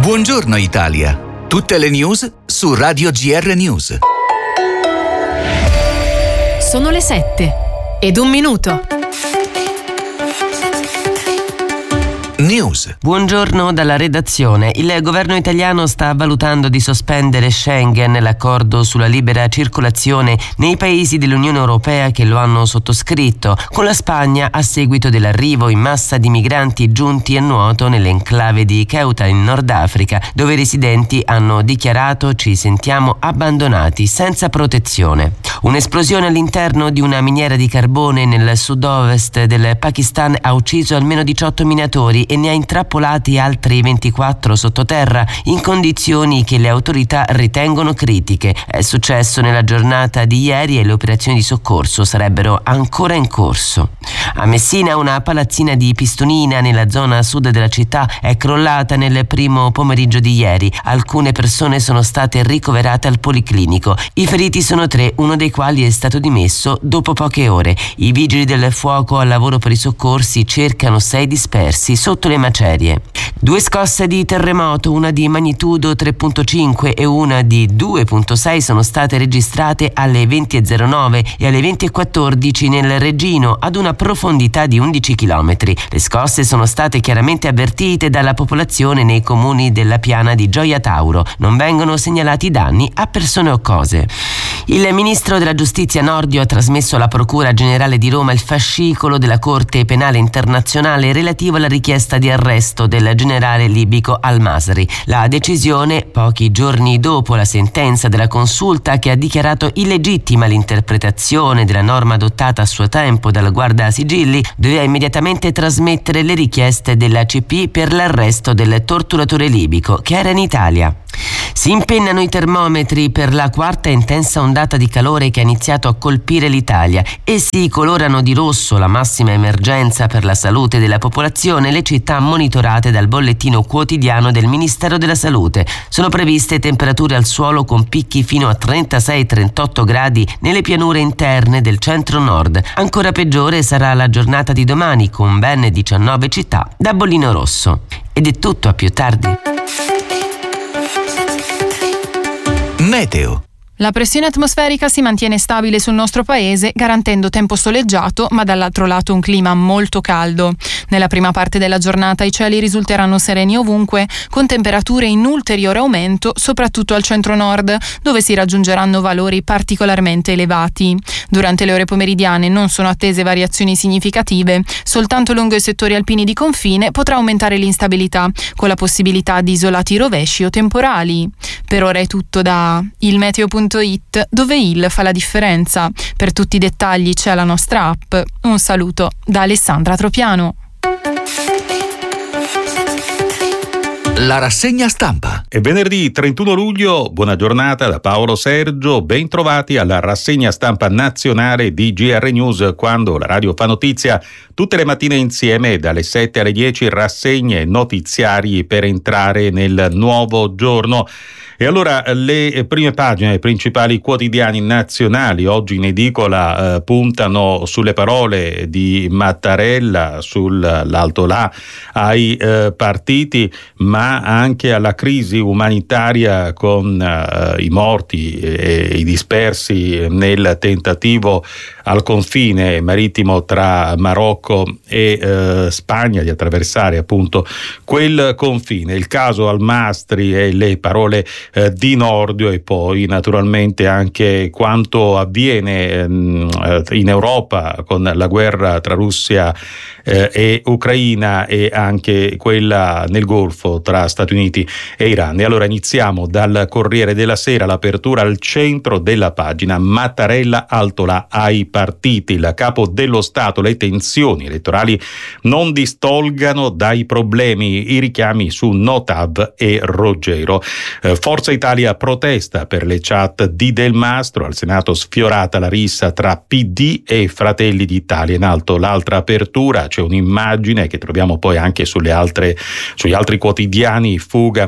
Buongiorno Italia. Tutte le news su Radio GR News. Sono le 7:01. News. Buongiorno dalla redazione. Il governo italiano sta valutando di sospendere Schengen, l'accordo sulla libera circolazione nei paesi dell'Unione Europea che lo hanno sottoscritto, con la Spagna a seguito dell'arrivo in massa di migranti giunti a nuoto nell'enclave di Ceuta in Nord Africa, dove i residenti hanno dichiarato: ci sentiamo abbandonati, senza protezione. Un'esplosione all'interno di una miniera di carbone nel sud-ovest del Pakistan ha ucciso almeno 18 minatori e ne ha intrappolati altri 24 sottoterra in condizioni che le autorità ritengono critiche. È successo nella giornata di ieri e le operazioni di soccorso sarebbero ancora in corso. A Messina una palazzina di Pistonina nella zona sud della città è crollata nel primo pomeriggio di ieri. Alcune persone sono state ricoverate al policlinico. I feriti sono 3, uno dei quali è stato dimesso dopo poche ore. I vigili del fuoco al lavoro per i soccorsi cercano 6 dispersi sotto le macerie. 2 scosse di terremoto, una di magnitudo 3.5 e una di 2.6 sono state registrate alle 20:09 e alle 20:14 nel Reggino, ad una profondità di 11 km. Le scosse sono state chiaramente avvertite dalla popolazione nei comuni della piana di Gioia Tauro. Non vengono segnalati danni a persone o cose. Il ministro della Giustizia Nordio ha trasmesso alla Procura Generale di Roma il fascicolo della Corte Penale Internazionale relativo alla richiesta di arresto del generale libico Al-Masri. La decisione, pochi giorni dopo la sentenza della consulta che ha dichiarato illegittima l'interpretazione della norma adottata a suo tempo dal Guardasigilli, doveva immediatamente trasmettere le richieste dell'ACP per l'arresto del torturatore libico che era in Italia. Si impennano i termometri per la 4ª intensa ondata di calore che ha iniziato a colpire l'Italia e si colorano di rosso la massima emergenza per la salute della popolazione le città monitorate dal bollettino quotidiano del Ministero della Salute. Sono previste temperature al suolo con picchi fino a 36-38 gradi nelle pianure interne del centro-nord. Ancora peggiore sarà la giornata di domani con ben 19 città da bollino rosso. Ed è tutto, a più tardi. Meteo. La pressione atmosferica si mantiene stabile sul nostro paese, garantendo tempo soleggiato, ma dall'altro lato un clima molto caldo. Nella prima parte della giornata i cieli risulteranno sereni ovunque, con temperature in ulteriore aumento, soprattutto al centro-nord, dove si raggiungeranno valori particolarmente elevati. Durante le ore pomeridiane non sono attese variazioni significative, soltanto lungo i settori alpini di confine potrà aumentare l'instabilità, con la possibilità di isolati rovesci o temporali. Per ora è tutto da ilmeteo.it, dove il fa la differenza. Per tutti i dettagli c'è la nostra app. Un saluto da Alessandra Tropiano. La rassegna stampa. È venerdì 31 luglio, buona giornata da Paolo Sergio, ben trovati alla rassegna stampa nazionale di GR News, quando la radio fa notizia tutte le mattine insieme dalle 7 alle 10, rassegne notiziari per entrare nel nuovo giorno. E allora le prime pagine dei principali quotidiani nazionali oggi in edicola puntano sulle parole di Mattarella, sull'alto là ai partiti, ma anche alla crisi umanitaria con i morti e i dispersi nel tentativo al confine marittimo tra Marocco e Spagna di attraversare appunto quel confine. Il caso Al-Masri e le parole di Nordio, e poi naturalmente anche quanto avviene in Europa con la guerra tra Russia e Ucraina, e anche quella nel Golfo tra Stati Uniti e Iran. E allora iniziamo dal Corriere della Sera, l'apertura al centro della pagina: Mattarella alto là ai partiti, il capo dello Stato, le tensioni elettorali non distolgano dai problemi, i richiami su Notav e Roggero. Forza Italia protesta per le chat di Del Mastro, al Senato sfiorata la rissa tra PD e Fratelli d'Italia. In alto l'altra apertura, c'è un'immagine che troviamo poi anche sugli altri quotidiani: fuga, nuoto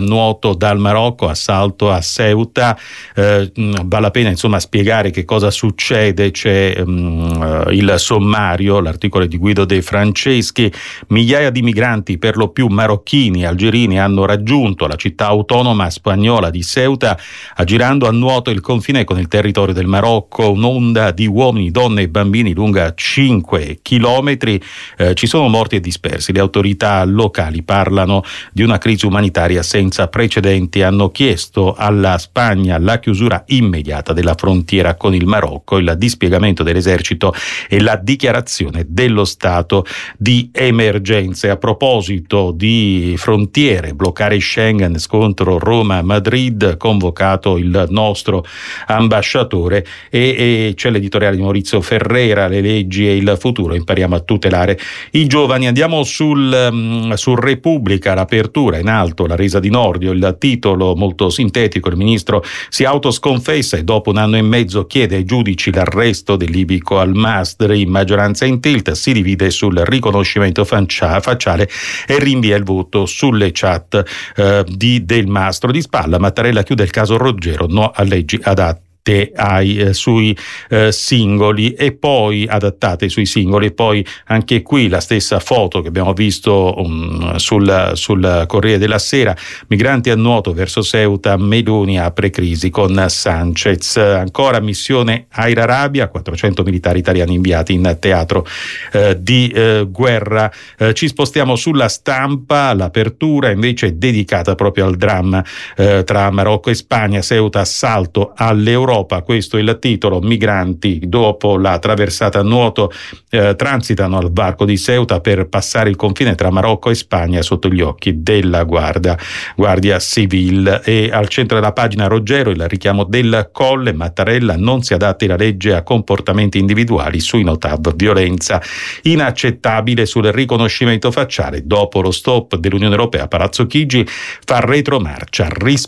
assalto dal Marocco, assalto a Ceuta. Vale la pena insomma spiegare che cosa succede. C'è il sommario, l'articolo di Guido De Franceschi. Migliaia di migranti, per lo più marocchini e algerini, hanno raggiunto la città autonoma spagnola di Ceuta, aggirando a nuoto il confine con il territorio del Marocco. Un'onda di uomini, donne e bambini lunga 5 chilometri. Ci sono morti e dispersi. Le autorità locali parlano di una crisi umanitaria senza precedenti. Hanno chiesto alla Spagna la chiusura immediata della frontiera con il Marocco, il dispiegamento dell'esercito e la dichiarazione dello stato di emergenza. A proposito di frontiere, bloccare Schengen, scontro Roma-Madrid, convocato il nostro ambasciatore, e c'è l'editoriale di Maurizio Ferrera, le leggi e il futuro, impariamo a tutelare i giovani. Andiamo sul Repubblica, l'apertura in alto, la resa di Nordio, il titolo molto sintetico: il ministro si autosconfessa e dopo un anno e mezzo chiede ai giudici l'arresto del libico Al-Masri. Maggioranza in tilt, si divide sul riconoscimento facciale e rinvia il voto sulle chat di Del Mastro. Di spalla Mattarella chiude il caso Roggero, no a leggi adatte sui singoli, e poi adattate sui singoli. E poi anche qui la stessa foto che abbiamo visto sul Corriere della Sera: migranti a nuoto verso Ceuta, Meloni apre crisi con Sanchez. Ancora missione Air Arabia, 400 militari italiani inviati in teatro di guerra. Ci spostiamo sulla Stampa, l'apertura invece è dedicata proprio al dramma tra Marocco e Spagna. Ceuta, assalto all'Europa, questo è il titolo. Migranti dopo la traversata a nuoto transitano al varco di Ceuta per passare il confine tra Marocco e Spagna sotto gli occhi della Guardia Civile. E al centro della pagina Roggero, il richiamo del Colle: Mattarella, non si adatti la legge a comportamenti individuali, sui Notav violenza inaccettabile. Sul riconoscimento facciale, dopo lo stop dell'Unione Europea, Palazzo Chigi fa retromarcia,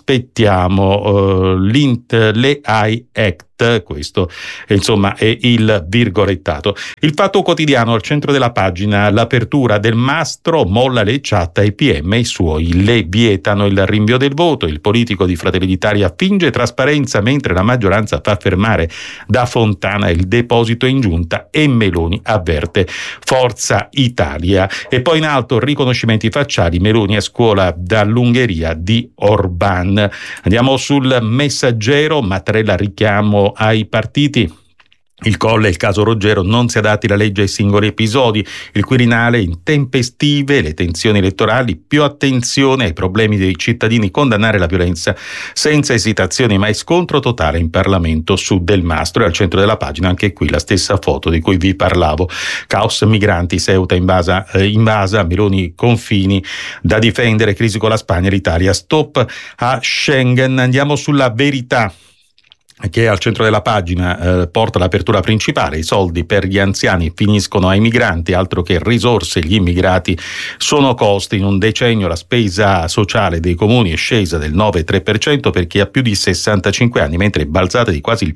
rispettiamo le AI Act. Questo insomma è il virgolettato. Il Fatto Quotidiano, al centro della pagina, l'apertura del Mastro, molla le chat ai PM, i suoi le vietano il rinvio del voto. Il politico di Fratelli d'Italia finge trasparenza mentre la maggioranza fa fermare da Fontana il deposito in giunta, e Meloni avverte Forza Italia. E poi in alto, riconoscimenti facciali, Meloni a scuola dall'Ungheria di Orban. Andiamo sul Messaggero, Mattarella richiamo ai partiti. Il Colle, il caso Roggero, non si adatti la legge ai singoli episodi. Il Quirinale, intempestive le tensioni elettorali, più attenzione ai problemi dei cittadini, condannare la violenza senza esitazioni, mai scontro totale in Parlamento su Del Mastro. E al centro della pagina anche qui la stessa foto di cui vi parlavo: caos migranti, Ceuta invasa, Meloni confini da difendere, crisi con la Spagna, l'Italia, stop a Schengen. Andiamo sulla Verità, che al centro della pagina porta l'apertura principale: i soldi per gli anziani finiscono ai migranti, altro che risorse, gli immigrati sono costi. In un decennio la spesa sociale dei comuni è scesa del 9,3% per chi ha più di 65 anni, mentre è balzata di quasi il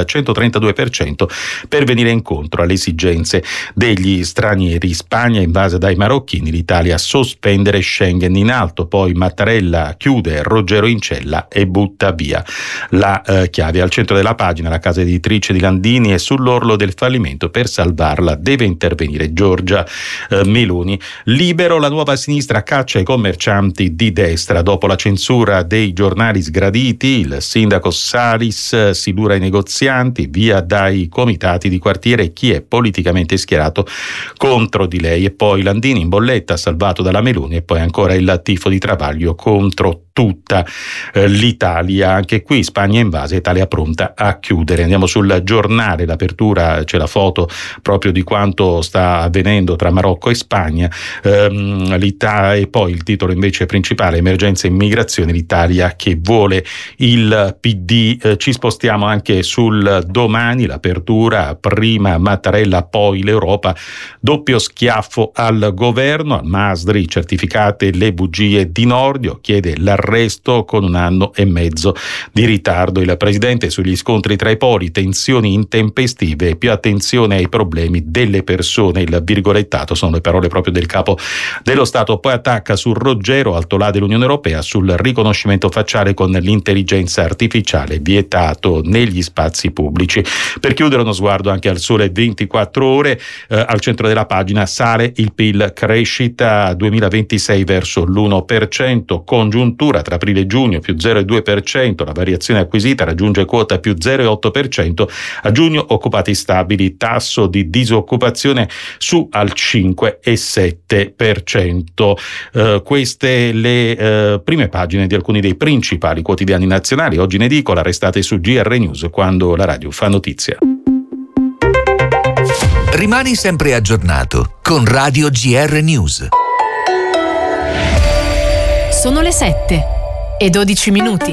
132% per venire incontro alle esigenze degli stranieri. Spagna invasa dai marocchini, l'Italia a sospendere Schengen. In alto poi Mattarella chiude Roggero in cella e butta via la chiave. Al centro della pagina, la casa editrice di Landini è sull'orlo del fallimento, per salvarla deve intervenire Giorgia Meloni. Libero, la nuova sinistra caccia i commercianti di destra. Dopo la censura dei giornali sgraditi, il sindaco Salis si dura ai negozianti, via dai comitati di quartiere chi è politicamente schierato contro di lei. E poi Landini in bolletta, salvato dalla Meloni, e poi ancora il tifo di Travaglio contro tutta l'Italia. Anche qui Spagna invasa, Italia pronta a chiudere. Andiamo sul Giornale, l'apertura, c'è la foto proprio di quanto sta avvenendo tra Marocco e Spagna, e poi il titolo invece principale: emergenza immigrazione, l'Italia che vuole il PD. Ci spostiamo anche sul Domani, l'apertura, prima Mattarella poi l'Europa, doppio schiaffo al governo. Al Masri, certificate le bugie di Nordio, chiede l'arresto con un anno e mezzo di ritardo. Il presidente anche sugli scontri tra i poli, tensioni intempestive e più attenzione ai problemi delle persone. Il virgolettato sono le parole proprio del capo dello Stato. Poi attacca sul Roggero, altolà dell'Unione Europea, sul riconoscimento facciale con l'intelligenza artificiale vietato negli spazi pubblici. Per chiudere, uno sguardo anche al Sole 24 Ore, al centro della pagina sale il PIL, crescita 2026 verso l'1%, congiuntura tra aprile e giugno più 0,2%, la variazione acquisita raggiunge quota più 0,8%, a giugno occupati stabili, tasso di disoccupazione su al 5,7%. Queste le prime pagine di alcuni dei principali quotidiani nazionali. Oggi in edicola, restate su GR News quando la radio fa notizia. Rimani sempre aggiornato con Radio GR News. Sono le 7:12.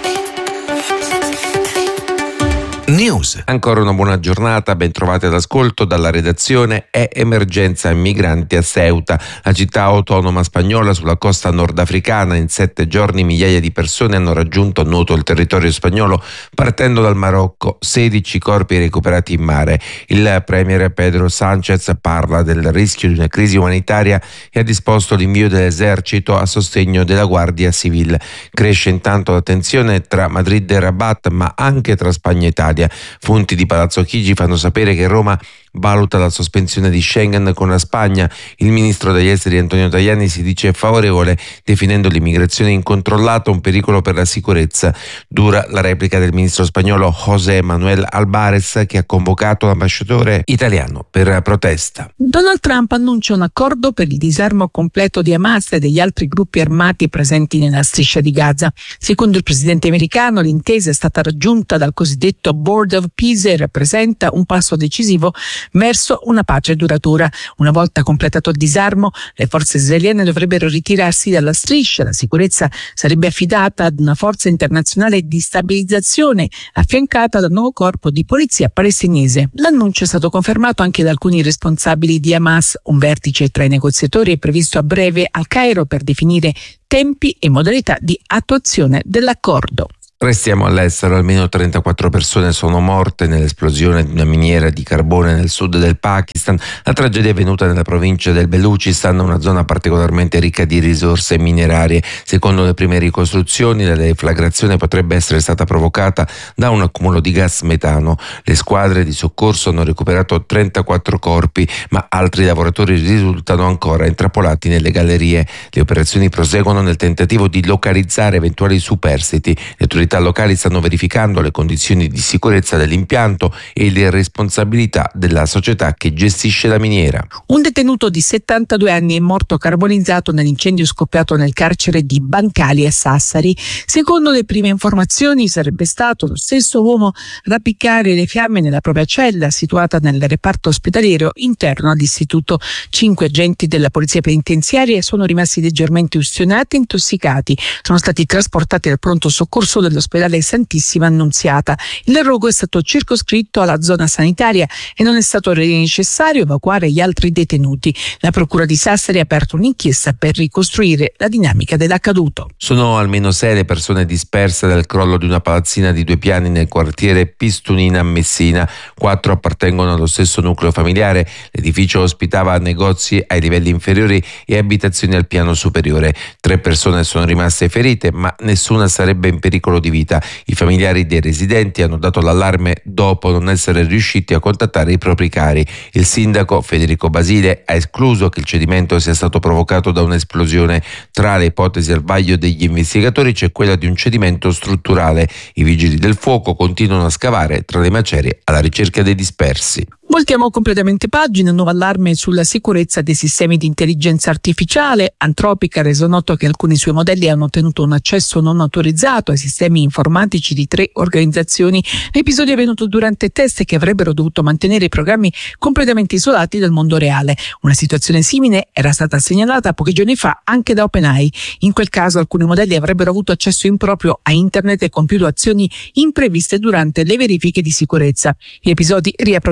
News. Ancora una buona giornata, ben trovati all'ascolto dalla redazione. È emergenza migranti a Ceuta, la città autonoma spagnola sulla costa nordafricana. In 7 giorni migliaia di persone hanno raggiunto a nuoto il territorio spagnolo partendo dal Marocco, 16 corpi recuperati in mare. Il premier Pedro Sánchez parla del rischio di una crisi umanitaria e ha disposto l'invio dell'esercito a sostegno della Guardia Civile. Cresce intanto la tensione tra Madrid e Rabat, ma anche tra Spagna e Italia. Fonti di Palazzo Chigi fanno sapere che Roma valuta la sospensione di Schengen con la Spagna. Il ministro degli esteri Antonio Tajani si dice favorevole, definendo l'immigrazione incontrollata un pericolo per la sicurezza. Dura la replica del ministro spagnolo José Manuel Álvarez, che ha convocato l'ambasciatore italiano per protesta. Donald Trump annuncia un accordo per il disarmo completo di Hamas e degli altri gruppi armati presenti nella striscia di Gaza. Secondo il presidente americano, l'intesa è stata raggiunta dal cosiddetto Board of Peace e rappresenta un passo decisivo verso una pace duratura. Una volta completato il disarmo, le forze israeliane dovrebbero ritirarsi dalla striscia. La sicurezza sarebbe affidata ad una forza internazionale di stabilizzazione affiancata da un nuovo corpo di polizia palestinese. L'annuncio è stato confermato anche da alcuni responsabili di Hamas. Un vertice tra i negoziatori è previsto a breve al Cairo per definire tempi e modalità di attuazione dell'accordo. Restiamo all'estero, almeno 34 persone sono morte nell'esplosione di una miniera di carbone nel sud del Pakistan. La tragedia è avvenuta nella provincia del Belucistan, una zona particolarmente ricca di risorse minerarie. Secondo le prime ricostruzioni, la deflagrazione potrebbe essere stata provocata da un accumulo di gas metano. Le squadre di soccorso hanno recuperato 34 corpi, ma altri lavoratori risultano ancora intrappolati nelle gallerie. Le operazioni proseguono nel tentativo di localizzare eventuali superstiti. Le autorità locali stanno verificando le condizioni di sicurezza dell'impianto e le responsabilità della società che gestisce la miniera. Un detenuto di 72 anni è morto carbonizzato nell'incendio scoppiato nel carcere di Bancali a Sassari. Secondo le prime informazioni sarebbe stato lo stesso uomo a rappiccare le fiamme nella propria cella situata nel reparto ospedaliero interno all'istituto. 5 agenti della polizia penitenziaria sono rimasti leggermente ustionati e intossicati. Sono stati trasportati al pronto soccorso dell'ospedale Santissima Annunziata. Il rogo è stato circoscritto alla zona sanitaria e non è stato necessario evacuare gli altri detenuti. La procura di Sassari ha aperto un'inchiesta per ricostruire la dinamica dell'accaduto. Sono almeno 6 le persone disperse dal crollo di una palazzina di 2 piani nel quartiere Pistunina a Messina. 4 appartengono allo stesso nucleo familiare. L'edificio ospitava negozi ai livelli inferiori e abitazioni al piano superiore. 3 persone sono rimaste ferite, ma nessuna sarebbe in pericolo di vita. I familiari dei residenti hanno dato l'allarme dopo non essere riusciti a contattare i propri cari. Il sindaco Federico Basile ha escluso che il cedimento sia stato provocato da un'esplosione. Tra le ipotesi al vaglio degli investigatori c'è quella di un cedimento strutturale. I vigili del fuoco continuano a scavare tra le macerie alla ricerca dei dispersi. Voltiamo completamente pagina, nuovo allarme sulla sicurezza dei sistemi di intelligenza artificiale. Anthropic ha reso noto che alcuni suoi modelli hanno ottenuto un accesso non autorizzato ai sistemi informatici di 3 organizzazioni. L'episodio è avvenuto durante test che avrebbero dovuto mantenere i programmi completamente isolati dal mondo reale. Una situazione simile era stata segnalata pochi giorni fa anche da OpenAI. In quel caso alcuni modelli avrebbero avuto accesso improprio a internet e compiuto azioni impreviste durante le verifiche di sicurezza. Gli episodi riaprono il dibattito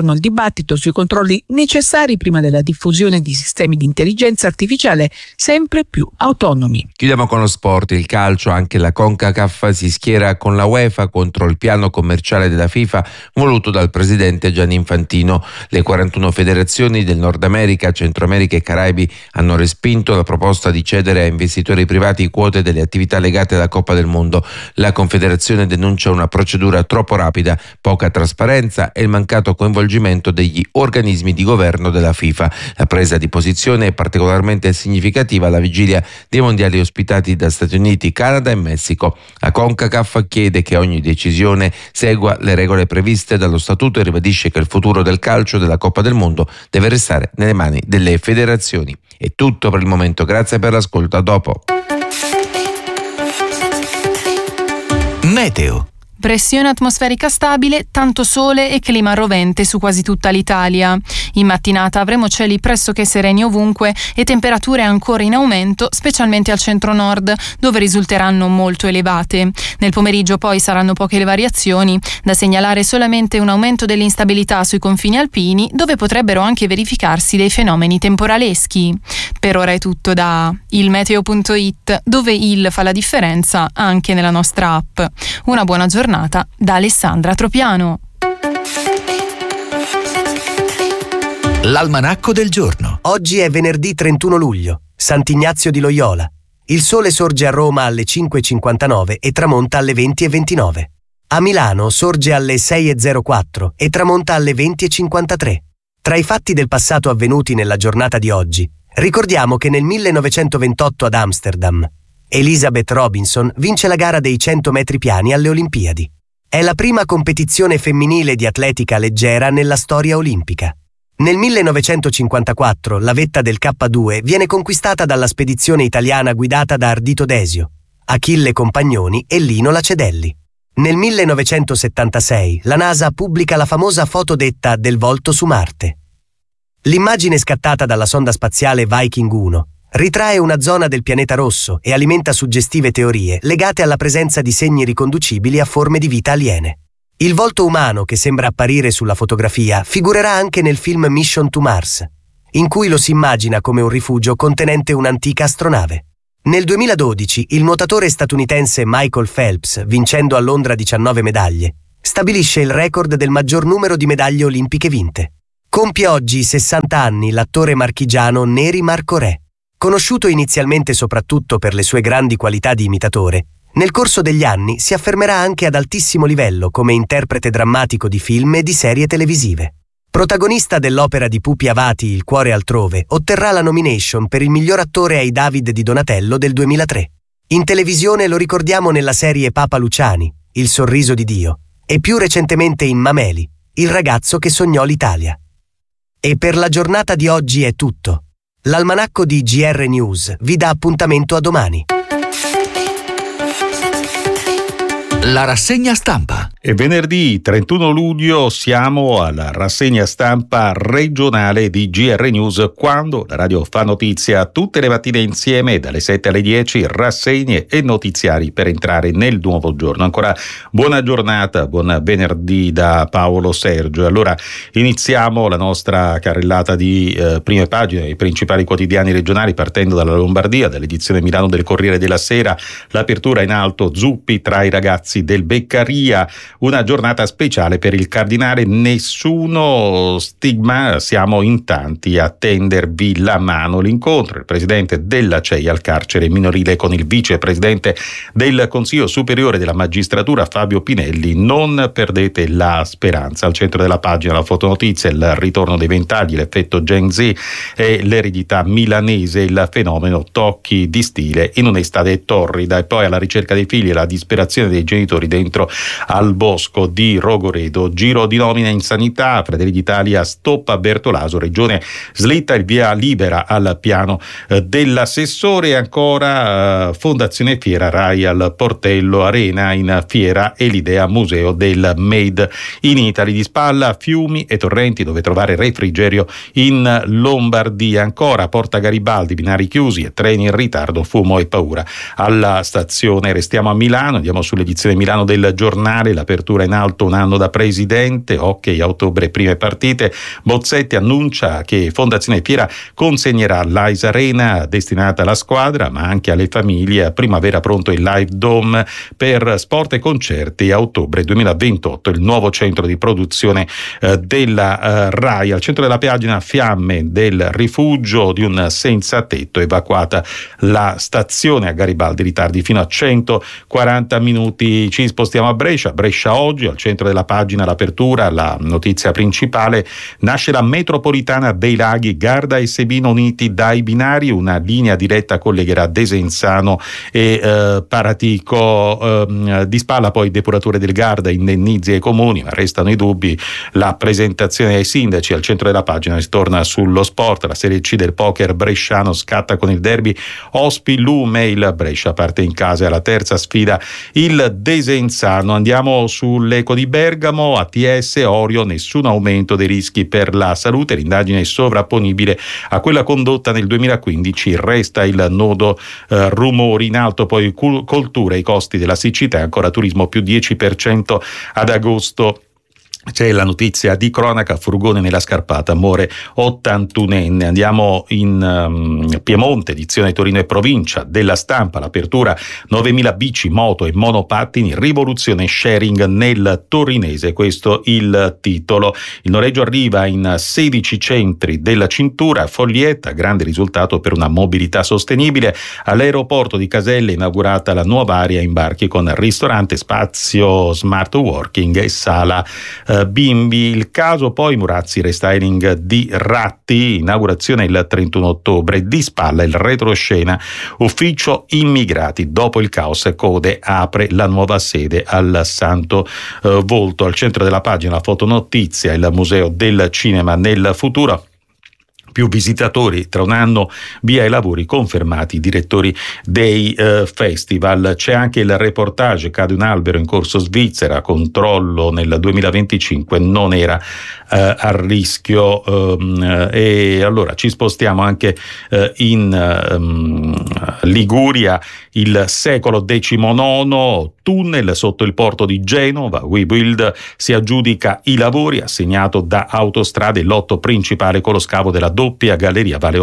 dibattito sui controlli necessari prima della diffusione di sistemi di intelligenza artificiale sempre più autonomi. Chiudiamo con lo sport, il calcio. Anche la CONCACAF si schiera con la UEFA contro il piano commerciale della FIFA voluto dal presidente Gianni Infantino. Le 41 federazioni del Nord America, Centro America e Caraibi hanno respinto la proposta di cedere a investitori privati quote delle attività legate alla Coppa del Mondo. La Confederazione denuncia una procedura troppo rapida, poca trasparenza e il mancato coinvolgimento degli organismi di governo della FIFA. La presa di posizione è particolarmente significativa alla vigilia dei mondiali ospitati da Stati Uniti, Canada e Messico. La CONCACAF chiede che ogni decisione segua le regole previste dallo statuto e ribadisce che il futuro del calcio della Coppa del Mondo deve restare nelle mani delle federazioni. È tutto per il momento, grazie per l'ascolto, a dopo. Meteo. Pressione atmosferica stabile, tanto sole e clima rovente su quasi tutta l'Italia. In mattinata avremo cieli pressoché sereni ovunque e temperature ancora in aumento, specialmente al centro-nord, dove risulteranno molto elevate. Nel pomeriggio poi saranno poche le variazioni, da segnalare solamente un aumento dell'instabilità sui confini alpini, dove potrebbero anche verificarsi dei fenomeni temporaleschi. Per ora è tutto da ilmeteo.it, dove il fa la differenza anche nella nostra app. Una buona giornata da Alessandra Tropiano. L'almanacco del giorno. Oggi è venerdì 31 luglio, Sant'Ignazio di Loyola. Il sole sorge a Roma alle 5:59 e tramonta alle 20:29. A Milano sorge alle 6:04 e tramonta alle 20:53. Tra i fatti del passato avvenuti nella giornata di oggi, ricordiamo che nel 1928 ad Amsterdam Elizabeth Robinson vince la gara dei 100 metri piani alle Olimpiadi. È la prima competizione femminile di atletica leggera nella storia olimpica. Nel 1954 la vetta del K2 viene conquistata dalla spedizione italiana guidata da Ardito Desio, Achille Compagnoni e Lino Lacedelli. Nel 1976 la NASA pubblica la famosa foto detta del volto su Marte. L'immagine scattata dalla sonda spaziale Viking 1 ritrae una zona del pianeta rosso e alimenta suggestive teorie legate alla presenza di segni riconducibili a forme di vita aliene. Il volto umano che sembra apparire sulla fotografia figurerà anche nel film Mission to Mars, in cui lo si immagina come un rifugio contenente un'antica astronave. Nel 2012 il nuotatore statunitense Michael Phelps, vincendo a Londra 19 medaglie, stabilisce il record del maggior numero di medaglie olimpiche vinte. Compie oggi 60 anni l'attore marchigiano Neri Marco Re. Conosciuto inizialmente soprattutto per le sue grandi qualità di imitatore, nel corso degli anni si affermerà anche ad altissimo livello come interprete drammatico di film e di serie televisive. Protagonista dell'opera di Pupi Avati Il cuore altrove, otterrà la nomination per il miglior attore ai David di Donatello del 2003. In televisione lo ricordiamo nella serie Papa Luciani, Il sorriso di Dio, e più recentemente in Mameli, Il ragazzo che sognò l'Italia. E per la giornata di oggi è tutto. L'almanacco di GR News vi dà appuntamento a domani. La rassegna stampa. E venerdì 31 luglio siamo alla rassegna stampa regionale di GR News, quando la radio fa notizia tutte le mattine insieme dalle 7 alle 10, rassegne e notiziari per entrare nel nuovo giorno. Ancora buona giornata, buon venerdì da Paolo Sergio. Allora iniziamo la nostra carrellata di prime pagine dei principali quotidiani regionali, partendo dalla Lombardia, dall'edizione Milano del Corriere della Sera. L'apertura in alto, Zuppi tra i ragazzi del Beccaria, una giornata speciale per il Cardinale, nessuno stigma, siamo in tanti a tendervi la mano. L'incontro, il presidente della CEI al carcere minorile con il vicepresidente del Consiglio Superiore della Magistratura Fabio Pinelli, non perdete la speranza. Al centro della pagina la fotonotizia, il ritorno dei ventagli, l'effetto Gen Z e l'eredità milanese, il fenomeno tocchi di stile in un'estate torrida. E poi alla ricerca dei figli e la disperazione dei genitori dentro al bosco di Rogoredo, giro di nomina in sanità, Fratelli d'Italia stoppa Bertolaso, Regione slitta il via libera al piano dell'assessore. Ancora Fondazione Fiera, Rai al Portello, Arena in fiera e l'idea museo del Made in Italy. Di spalla fiumi e torrenti dove trovare refrigerio in Lombardia. Ancora Porta Garibaldi, binari chiusi e treni in ritardo, fumo e paura alla stazione. Restiamo a Milano, andiamo sull'edizione Milano del Giornale, l'apertura apertura in alto un anno da presidente, hockey a ottobre prime partite. Bozzetti annuncia che Fondazione Fiera consegnerà l'Ice Arena destinata alla squadra ma anche alle famiglie. A primavera pronto il Live Dome per sport e concerti. A ottobre 2028 il nuovo centro di produzione della RAI. Al centro della pagina fiamme del rifugio di un senza tetto, evacuata la stazione a Garibaldi, ritardi fino a 140 minuti. Ci spostiamo a Brescia oggi, al centro della pagina l'apertura, la notizia principale: nasce la metropolitana dei Laghi, Garda e Sebino uniti dai binari, una linea diretta collegherà Desenzano e Paratico. Di spalla poi depuratore del Garda, indennizi ai comuni, ma restano i dubbi. La presentazione ai sindaci. Al centro della pagina si torna sullo sport, la Serie C del poker bresciano scatta con il derby Ospi Lumeil. Brescia parte in casa alla terza sfida il Desenzano. Andiamo sull'Eco di Bergamo, ATS Orio, nessun aumento dei rischi per la salute, l'indagine è sovrapponibile a quella condotta nel 2015, resta il nodo rumori. In alto poi coltura, i costi della siccità, ancora turismo più 10% ad agosto. C'è la notizia di cronaca: furgone nella scarpata, muore 81enne. Andiamo in Piemonte, edizione Torino e provincia della Stampa, l'apertura 9.000 bici, moto e monopattini, rivoluzione sharing nel torinese, questo il titolo. Il noleggio arriva in 16 centri della cintura, Foglietta, grande risultato per una mobilità sostenibile. All'aeroporto di Caselle inaugurata la nuova area imbarchi con ristorante, spazio smart working e sala bimbi. Il caso poi Murazzi, restyling di Ratti, inaugurazione il 31 ottobre. Di spalla il retroscena, ufficio immigrati, dopo il caos Code apre la nuova sede al Santo Volto. Al centro della pagina fotonotizia, il museo del cinema nel futuro. Più visitatori tra un anno, via i lavori, confermati i direttori dei festival. C'è anche il reportage: cade un albero in corso Svizzera, controllo nel 2025, non era a rischio. E allora ci spostiamo anche in Liguria, il secolo XIX, tunnel sotto il porto di Genova. Webuild si aggiudica i lavori, assegnato da Autostrade, il lotto principale con lo scavo della doppia galleria, vale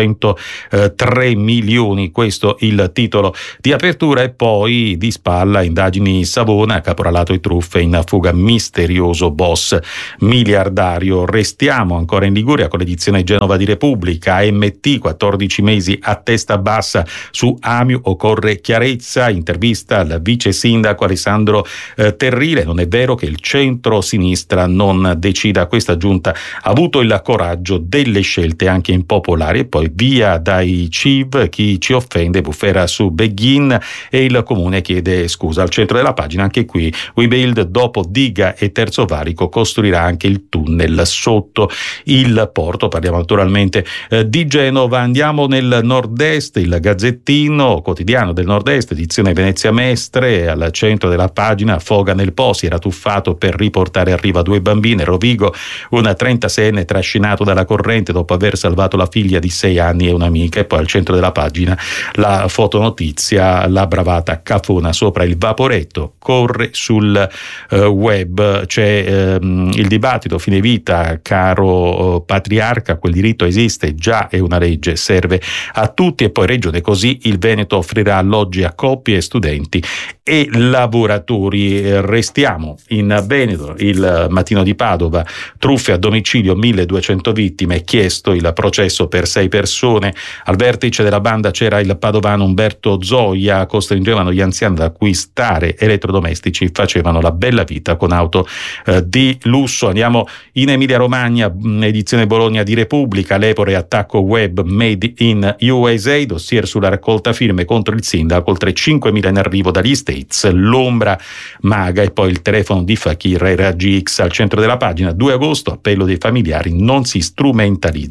803 milioni, questo il titolo di apertura. E poi di spalla indagini Savona, caporalato e truffe, in fuga misterioso boss miliardario. Restiamo ancora in Liguria con l'edizione Genova di Repubblica. AMT, 14 mesi a testa bassa su Amiu, occorre chiarezza, intervista al vice sindaco Alessandro Terrile. Non è vero che il centro-sinistra non decida, questa giunta ha avuto il coraggio delle scelte anche impopolari. E poi via dai CIV, chi ci offende, bufera su Beghin e il comune chiede scusa. Al centro della pagina anche qui Webuild, dopo diga e terzo valico, costruirà anche il tunnel sotto il porto. Parliamo naturalmente di Genova. Andiamo nel nord-est, il Gazzettino, quotidiano del nord-est, edizione Venezia Mestre. Al centro della pagina foga nel Po, si era tuffato per riportare a riva 2 bambine. Rovigo, un 36enne trascinato dalla corrente dopo aver salvato la figlia di 6 anni e un'amica. E poi al centro della pagina la fotonotizia: la bravata cafona sopra il vaporetto, corre sul web. C'è il dibattito: fine vita, caro patriarca, quel diritto esiste già, è una legge, serve a tutti. E poi Regione Così, il Veneto offrirà alloggi a coppie, studenti e lavoratori. Restiamo in Veneto, il Mattino di Padova, truffe a domicilio, 1200 vittime, chiesto il processo per 6 persone. Al vertice della banda c'era il padovano Umberto Zoia, costringevano gli anziani ad acquistare elettrodomestici, facevano la bella vita con auto di lusso. Andiamo in Emilia Romagna, edizione Bologna di Repubblica, l'Epore, attacco web made in USA, dossier sulla raccolta firme contro il sindaco, oltre 5.000 in arrivo dagli States, l'ombra maga. E poi il telefono di Fakir e Raggi X. Al centro della pagina 2 agosto, appello dei familiari: non si strumentalizzi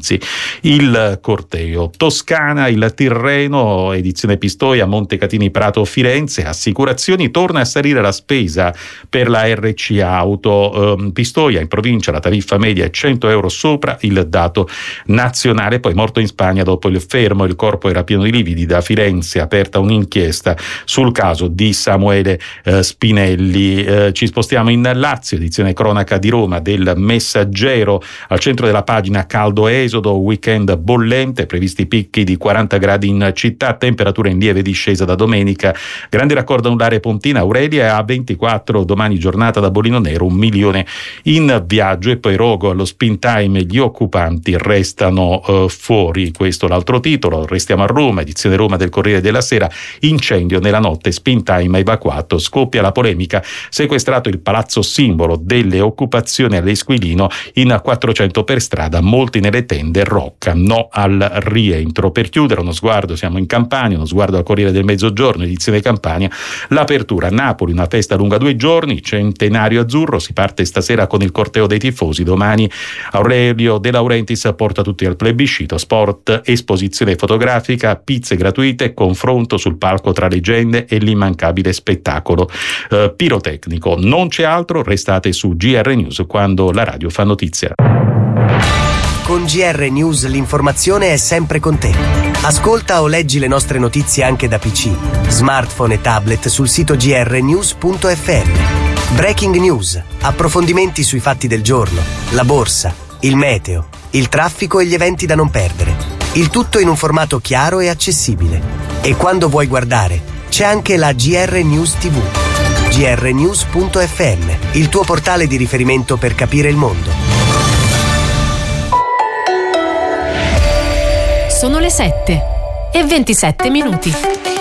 organizzi il corteo. Toscana, il Tirreno, edizione Pistoia, Montecatini Prato Firenze, assicurazioni, torna a salire la spesa per la RC Auto. Pistoia, in provincia la tariffa media è 100 euro sopra il dato nazionale. Poi morto in Spagna dopo il fermo, il corpo era pieno di lividi. Da Firenze aperta un'inchiesta sul caso di Samuele Spinelli. Ci spostiamo in Lazio, edizione cronaca di Roma del Messaggero, al centro della pagina caldo esodo, weekend bollente, previsti picchi di 40 gradi in città, temperatura in lieve discesa da domenica, grande raccordo anulare Pontina Aurelia a 24, domani giornata da Bolino Nero, 1 milione in viaggio. E poi rogo allo spin time, gli occupanti restano fuori, questo l'altro titolo. Restiamo a Roma, edizione Roma del Corriere della Sera, incendio nella notte, spin time evacuato, scoppia la polemica, sequestrato il palazzo simbolo delle occupazioni all'Esquilino, in 400 per strada, molti nelle tende, Rocca no al rientro. Per chiudere uno sguardo, siamo in Campania, uno sguardo al Corriere del Mezzogiorno, edizione Campania, l'apertura a Napoli, una festa lunga 2 giorni, centenario azzurro, si parte stasera con il corteo dei tifosi, domani Aurelio De Laurentiis porta tutti al plebiscito, sport, esposizione fotografica, pizze gratuite, confronto sul palco tra leggende e l'immancabile spettacolo pirotecnico. Non c'è altro, restate su GR News quando la radio fa notizia. Con GR News l'informazione è sempre con te. Ascolta o leggi le nostre notizie anche da PC, smartphone e tablet sul sito grnews.fm. Breaking news, approfondimenti sui fatti del giorno, la borsa, il meteo, il traffico e gli eventi da non perdere. Il tutto in un formato chiaro e accessibile. E quando vuoi guardare, c'è anche la GR News TV. grnews.fm, il tuo portale di riferimento per capire il mondo. Sono le 7:27.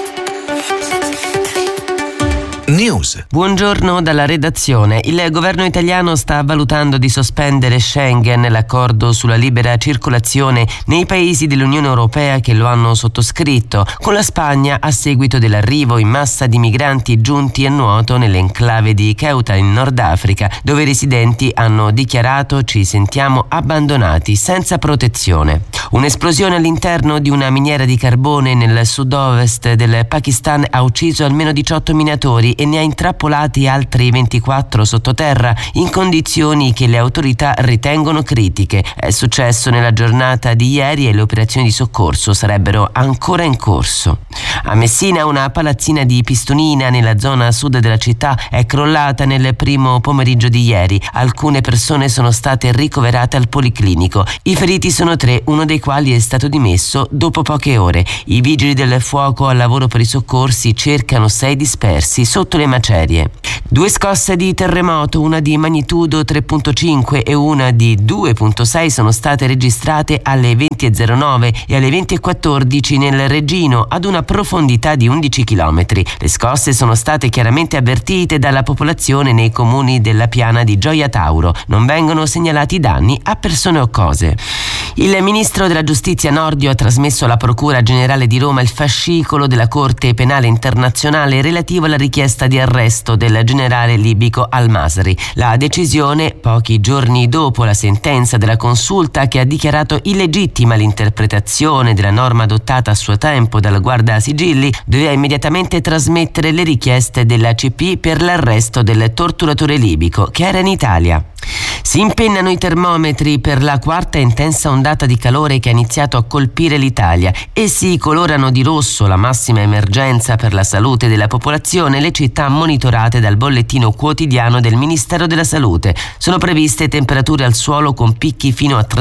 News. Buongiorno dalla redazione. Il governo italiano sta valutando di sospendere Schengen, l'accordo sulla libera circolazione nei paesi dell'Unione Europea che lo hanno sottoscritto, con la Spagna a seguito dell'arrivo in massa di migranti giunti a nuoto nell'enclave di Ceuta in Nord Africa, dove i residenti hanno dichiarato: ci sentiamo abbandonati, senza protezione. Un'esplosione all'interno di una miniera di carbone nel sud-ovest del Pakistan ha ucciso almeno 18 minatori e ne ha intrappolati altri 24 sottoterra in condizioni che le autorità ritengono critiche. È successo nella giornata di ieri e le operazioni di soccorso sarebbero ancora in corso. A Messina una palazzina di Pistonina nella zona sud della città è crollata nel primo pomeriggio di ieri. Alcune persone sono state ricoverate al policlinico. I feriti sono 3, uno dei quali è stato dimesso dopo poche ore. I vigili del fuoco al lavoro per i soccorsi cercano 6 dispersi sotto le macerie. 2 scosse di terremoto, una di magnitudo 3.5 e una di 2.6 sono state registrate alle 20.09 e alle 20.14 nel Reggino, ad una profondità di 11 km. Le scosse sono state chiaramente avvertite dalla popolazione nei comuni della piana di Gioia Tauro. Non vengono segnalati danni a persone o cose. Il ministro della Giustizia Nordio ha trasmesso alla Procura Generale di Roma il fascicolo della Corte Penale Internazionale relativo alla richiesta di arresto del generale libico Al-Masri. La decisione, pochi giorni dopo la sentenza della consulta che ha dichiarato illegittima l'interpretazione della norma adottata a suo tempo dal Guardasigilli, doveva immediatamente trasmettere le richieste dell'ACP per l'arresto del torturatore libico che era in Italia. Si impennano i termometri per la 4ª intensa ondata di calore che ha iniziato a colpire l'Italia e si colorano di rosso la massima emergenza per la salute della popolazione le città monitorate dal bollettino quotidiano del Ministero della Salute. Sono previste temperature al suolo con picchi fino a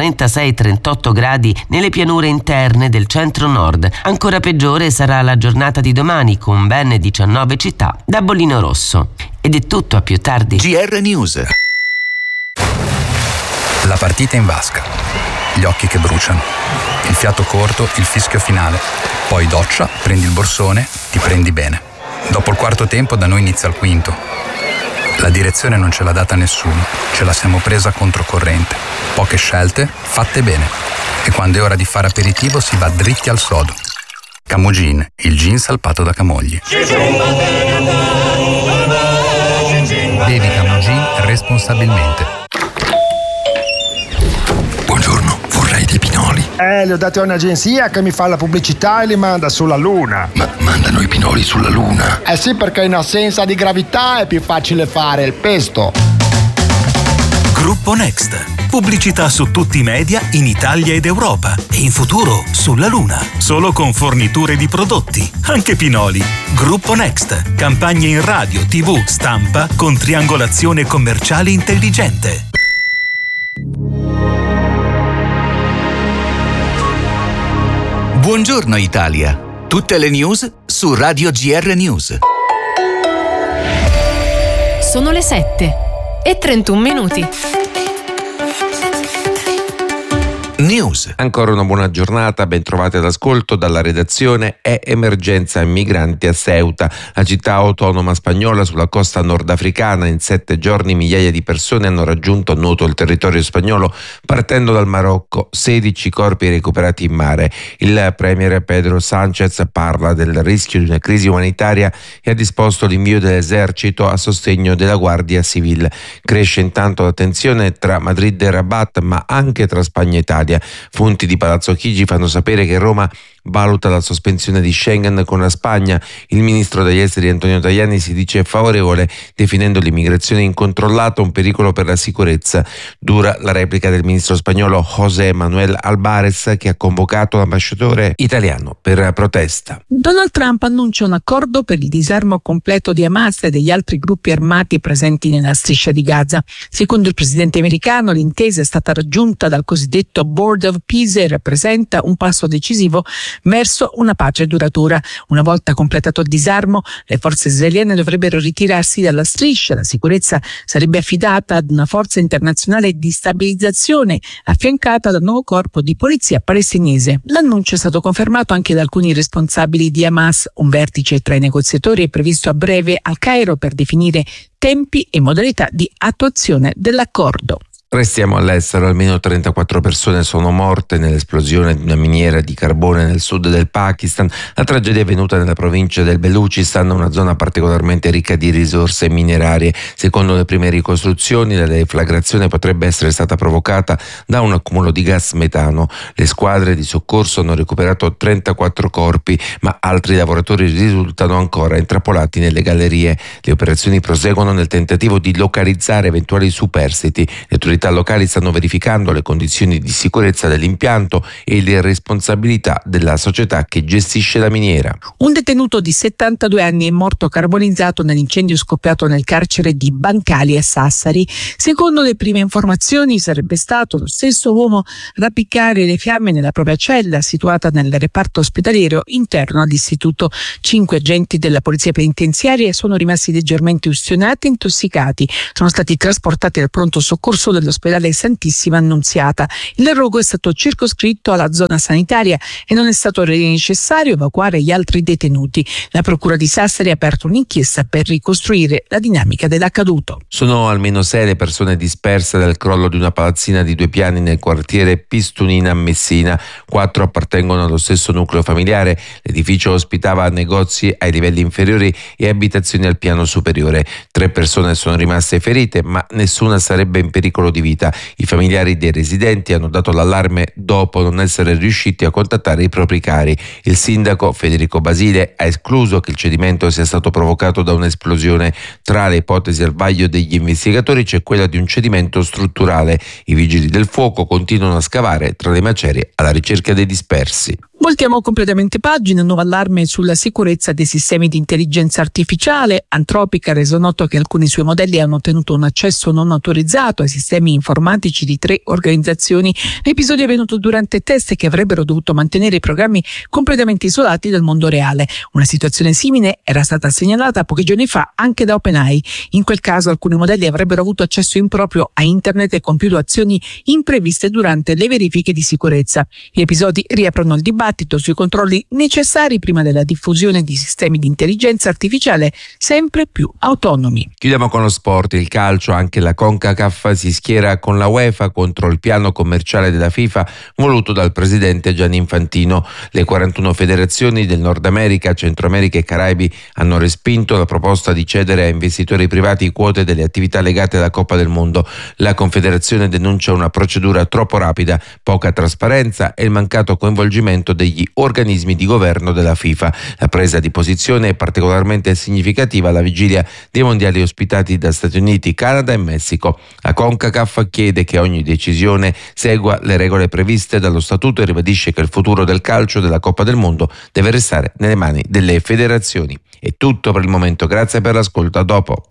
36-38 gradi nelle pianure interne del centro-nord. Ancora peggiore sarà la giornata di domani con ben 19 città da bollino rosso. Ed è tutto, a più tardi. GR News. La partita in vasca, gli occhi che bruciano, il fiato corto, il fischio finale, poi doccia, prendi il borsone, ti prendi bene. Dopo il quarto tempo da noi inizia il quinto. La direzione non ce l'ha data nessuno, ce la siamo presa controcorrente. Poche scelte, fatte bene. E quando è ora di fare aperitivo si va dritti al sodo. Camogin, il gin salpato da Camogli. Bevi Camogin responsabilmente. Buongiorno, vorrei dei pinoli. Li ho dati a un'agenzia che mi fa la pubblicità e li manda sulla Luna. Ma mandano i pinoli sulla Luna? Sì, perché in assenza di gravità è più facile fare il pesto. Gruppo Next. Pubblicità su tutti i media in Italia ed Europa e in futuro sulla Luna. Solo con forniture di prodotti, anche pinoli. Gruppo Next. Campagne in radio, TV, stampa con triangolazione commerciale intelligente. Buongiorno Italia. Tutte le news su Radio GR News. Sono le 7:31. News. Ancora una buona giornata, ben trovati all'ascolto dalla redazione. È emergenza migranti a Ceuta, la città autonoma spagnola sulla costa nordafricana. In 7 giorni migliaia di persone hanno raggiunto a nuoto il territorio spagnolo partendo dal Marocco, 16 corpi recuperati in mare. Il premier Pedro Sánchez parla del rischio di una crisi umanitaria e ha disposto l'invio dell'esercito a sostegno della Guardia Civile. Cresce intanto la tensione tra Madrid e Rabat, ma anche tra Spagna e Italia. Fonti di Palazzo Chigi fanno sapere che Roma valuta la sospensione di Schengen con la Spagna. Il ministro degli esteri Antonio Tajani si dice favorevole, definendo l'immigrazione incontrollata un pericolo per la sicurezza. Dura la replica del ministro spagnolo José Manuel Álvarez, che ha convocato l'ambasciatore italiano per protesta. Donald Trump annuncia un accordo per il disarmo completo di Hamas e degli altri gruppi armati presenti nella striscia di Gaza. Secondo il presidente americano, l'intesa è stata raggiunta dal cosiddetto Board of Peace e rappresenta un passo decisivo verso una pace duratura. Una volta completato il disarmo, le forze israeliane dovrebbero ritirarsi dalla striscia. La sicurezza sarebbe affidata ad una forza internazionale di stabilizzazione affiancata dal nuovo corpo di polizia palestinese. L'annuncio è stato confermato anche da alcuni responsabili di Hamas. Un vertice tra i negoziatori è previsto a breve al Cairo per definire tempi e modalità di attuazione dell'accordo. Restiamo all'estero, almeno 34 persone sono morte nell'esplosione di una miniera di carbone nel sud del Pakistan. La tragedia è avvenuta nella provincia del Baluchistan, una zona particolarmente ricca di risorse minerarie. Secondo le prime ricostruzioni, la deflagrazione potrebbe essere stata provocata da un accumulo di gas metano. Le squadre di soccorso hanno recuperato 34 corpi, ma altri lavoratori risultano ancora intrappolati nelle gallerie. Le operazioni proseguono nel tentativo di localizzare eventuali superstiti. Le autorità locali stanno verificando le condizioni di sicurezza dell'impianto e le responsabilità della società che gestisce la miniera. Un detenuto di 72 anni è morto carbonizzato nell'incendio scoppiato nel carcere di Bancali a Sassari. Secondo le prime informazioni sarebbe stato lo stesso uomo a rapicare le fiamme nella propria cella situata nel reparto ospedaliero interno all'istituto. 5 agenti della polizia penitenziaria sono rimasti leggermente ustionati e intossicati. Sono stati trasportati al pronto soccorso dell'ospedale Santissima Annunziata. Il rogo è stato circoscritto alla zona sanitaria e non è stato necessario evacuare gli altri detenuti. La procura di Sassari ha aperto un'inchiesta per ricostruire la dinamica dell'accaduto. Sono almeno 6 le persone disperse dal crollo di una palazzina di 2 piani nel quartiere Pistunina a Messina. 4 appartengono allo stesso nucleo familiare. L'edificio ospitava negozi ai livelli inferiori e abitazioni al piano superiore. 3 persone sono rimaste ferite, ma nessuna sarebbe in pericolo di vita. I familiari dei residenti hanno dato l'allarme dopo non essere riusciti a contattare i propri cari. Il sindaco Federico Basile ha escluso che il cedimento sia stato provocato da un'esplosione. Tra le ipotesi al vaglio degli investigatori c'è quella di un cedimento strutturale. I vigili del fuoco continuano a scavare tra le macerie alla ricerca dei dispersi. Voltiamo completamente pagina, un nuovo allarme sulla sicurezza dei sistemi di intelligenza artificiale. Anthropic ha reso noto che alcuni suoi modelli hanno ottenuto un accesso non autorizzato ai sistemi informatici di 3 organizzazioni. L'episodio è avvenuto durante test che avrebbero dovuto mantenere i programmi completamente isolati dal mondo reale. Una situazione simile era stata segnalata pochi giorni fa anche da OpenAI. In quel caso alcuni modelli avrebbero avuto accesso improprio a internet e compiuto azioni impreviste durante le verifiche di sicurezza. Gli episodi riaprono il dibattito dibattito sui controlli necessari prima della diffusione di sistemi di intelligenza artificiale sempre più autonomi. Chiudiamo con lo sport, il calcio. Anche la CONCACAF si schiera con la UEFA contro il piano commerciale della FIFA voluto dal presidente Gianni Infantino. Le 41 federazioni del Nord America, Centro America e Caraibi hanno respinto la proposta di cedere a investitori privati quote delle attività legate alla Coppa del Mondo. La Confederazione denuncia una procedura troppo rapida, poca trasparenza e il mancato coinvolgimento degli organismi di governo della FIFA. La presa di posizione è particolarmente significativa alla vigilia dei mondiali ospitati da Stati Uniti, Canada e Messico. La CONCACAF chiede che ogni decisione segua le regole previste dallo statuto e ribadisce che il futuro del calcio della Coppa del Mondo deve restare nelle mani delle federazioni. È tutto per il momento, grazie per l'ascolto, a dopo.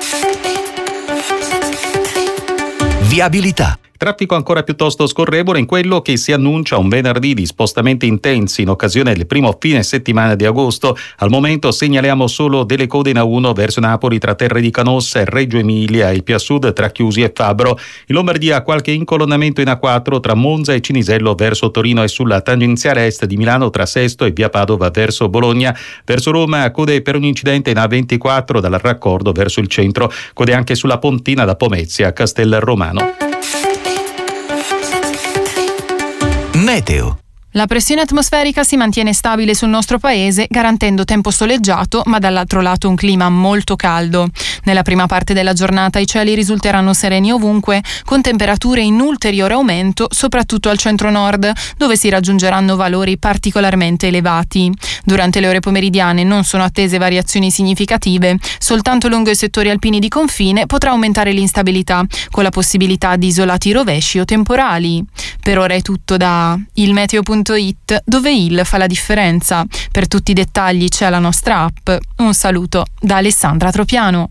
Viabilità. Traffico ancora piuttosto scorrevole in quello che si annuncia un venerdì di spostamenti intensi in occasione del primo fine settimana di agosto. Al momento segnaliamo solo delle code in A1 verso Napoli tra Terre di Canossa e Reggio Emilia e più a sud tra Chiusi e Fabbro. In Lombardia qualche incolonnamento in A4 tra Monza e Cinisello verso Torino e sulla tangenziale est di Milano tra Sesto e via Padova verso Bologna. Verso Roma code per un incidente in A24 dal raccordo verso il centro. Code anche sulla Pontina da Pomezia a Castelromano. Meteo. La pressione atmosferica si mantiene stabile sul nostro paese, garantendo tempo soleggiato, ma dall'altro lato un clima molto caldo. Nella prima parte della giornata i cieli risulteranno sereni ovunque, con temperature in ulteriore aumento, soprattutto al centro-nord, dove si raggiungeranno valori particolarmente elevati. Durante le ore pomeridiane non sono attese variazioni significative, soltanto lungo i settori alpini di confine potrà aumentare l'instabilità, con la possibilità di isolati rovesci o temporali. Per ora è tutto da ilmeteo.it, dove il fa la differenza. Per tutti i dettagli c'è la nostra app. Un saluto da Alessandra Tropiano.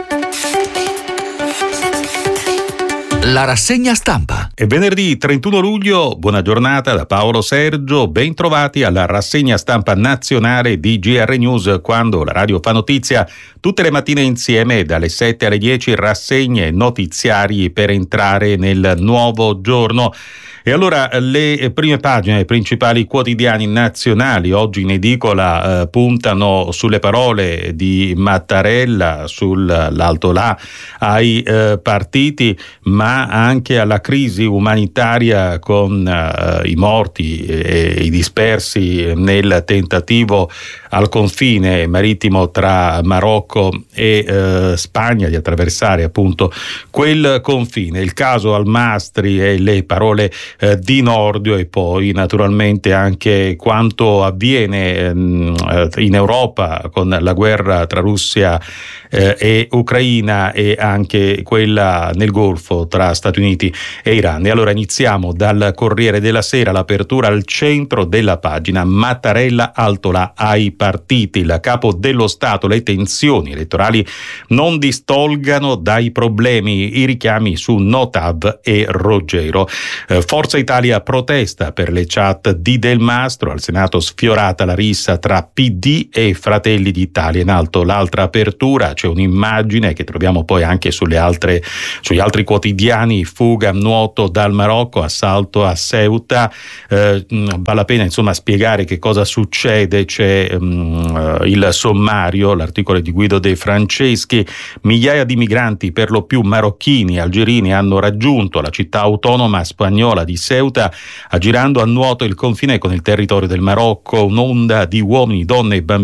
La rassegna stampa. È venerdì 31 luglio, buona giornata da Paolo Sergio, ben trovati alla rassegna stampa nazionale di GR News, quando la radio fa notizia tutte le mattine insieme dalle 7 alle 10, rassegne notiziari per entrare nel nuovo giorno. E allora le prime pagine dei principali quotidiani nazionali oggi in edicola puntano sulle parole di Mattarella, sull'alto là ai partiti, ma anche alla crisi umanitaria con i morti e i dispersi nel tentativo al confine marittimo tra Marocco e Spagna di attraversare appunto quel confine. Il caso Almastri e le parole di Nordio, e poi naturalmente anche quanto avviene in Europa con la guerra tra Russia e Ucraina, e anche quella nel Golfo tra Stati Uniti e Iran. E allora iniziamo dal Corriere della Sera, l'apertura al centro della pagina: Mattarella alto là ai partiti, il capo dello Stato, le tensioni elettorali non distolgano dai problemi, i richiami su Notav e Roggero. Forza Italia protesta per le chat di Del Mastro, al Senato sfiorata la rissa tra PD e Fratelli d'Italia. In alto l'altra apertura, c'è un'immagine che troviamo poi anche sugli altri quotidiani: fuga a nuoto dal Marocco, assalto a Ceuta. Vale la pena insomma spiegare che cosa succede. C'è il sommario, l'articolo di Guido De Franceschi: migliaia di migranti, per lo più marocchini e algerini, hanno raggiunto la città autonoma spagnola di Ceuta, aggirando a nuoto il confine con il territorio del Marocco. Un'onda di uomini, donne e bambini